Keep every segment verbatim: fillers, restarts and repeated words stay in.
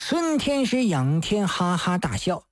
孙天师仰天哈哈大笑，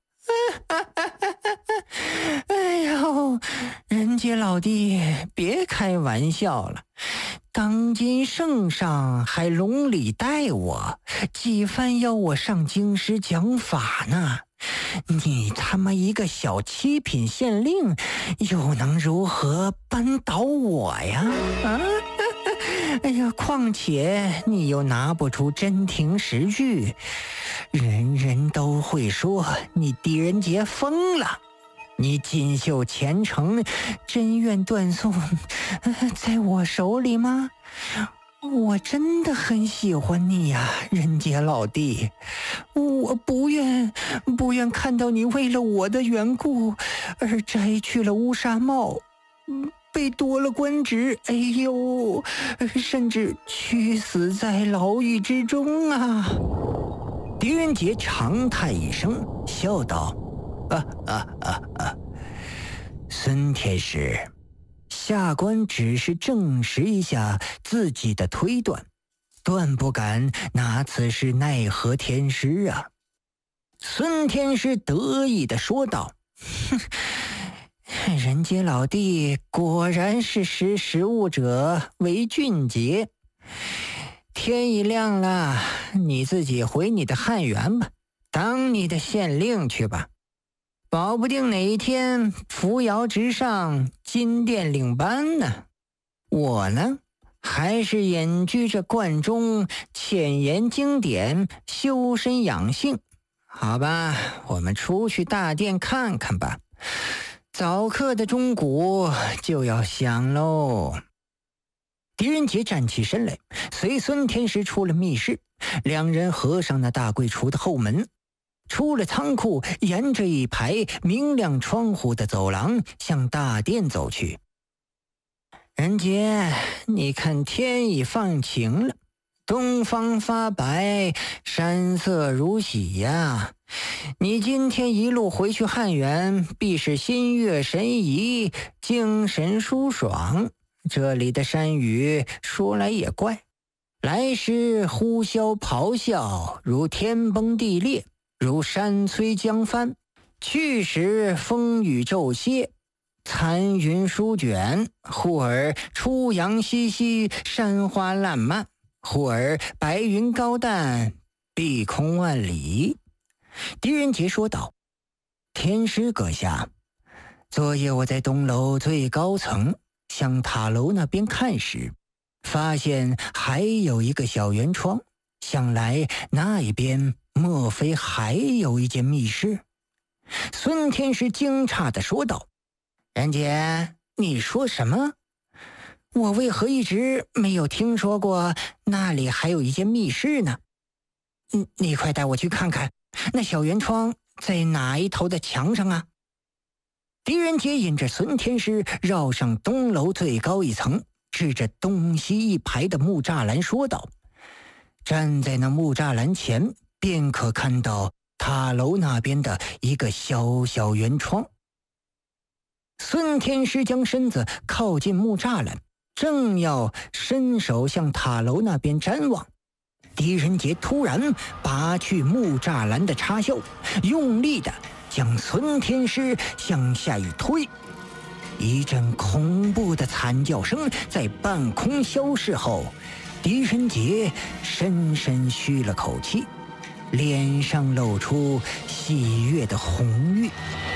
哎呦，人杰老弟，别开玩笑了，当今圣上还隆里待我，几番要我上京师讲法呢。你他妈一个小七品县令，又能如何扳倒我呀？啊！哎呀，况且你又拿不出真凭实据，人人都会说你狄仁杰疯了。你锦绣前程，真愿断送在我手里吗？我真的很喜欢你呀，仁杰老弟，我不愿不愿看到你为了我的缘故而摘去了乌纱帽，被夺了官职，哎呦，甚至屈死在牢狱之中啊！狄仁杰长叹一声，笑道：“啊啊啊啊！孙天师。”下官只是证实一下自己的推断，断不敢拿此事奈何天师啊。孙天师得意地说道：“哼，人杰老弟果然是识时务者为俊杰。天一亮了，你自己回你的汉源吧，当你的县令去吧。保不定哪一天扶摇直上，金殿领班呢。我呢，还是隐居着观中，浅研经典，修身养性。好吧，我们出去大殿看看吧。早课的钟鼓就要响喽。”狄仁杰站起身来，随孙天师出了密室，两人合上那大柜橱的后门。出了仓库，沿着一排明亮窗户的走廊向大殿走去。仁杰，你看天已放晴了，东方发白，山色如洗呀。你今天一路回去汉源，必是心悦神怡，精神舒爽。这里的山雨说来也怪，来时呼啸咆哮，如天崩地裂，如山摧江翻；去时风雨骤歇，残云舒卷；忽而初阳西西，山花烂漫；忽而白云高淡，碧空万里。狄仁杰说道：“天师阁下，昨夜我在东楼最高层向塔楼那边看时，发现还有一个小圆窗，想来那一边莫非还有一间密室？”孙天师惊诧地说道：“仁杰，你说什么？我为何一直没有听说过那里还有一间密室呢？你你快带我去看看，那小圆窗在哪一头的墙上啊？”狄仁杰引着孙天师绕上东楼最高一层，指着东西一排的木栅栏说道：“站在那木栅栏前，便可看到塔楼那边的一个小小圆窗。”孙天师将身子靠近木栅栏，正要伸手向塔楼那边瞻望，狄仁杰突然拔去木栅栏的插销，用力地将孙天师向下一推，一阵恐怖的惨叫声在半空消逝后，狄仁杰深深吁了口气，脸上露出喜悦的红晕。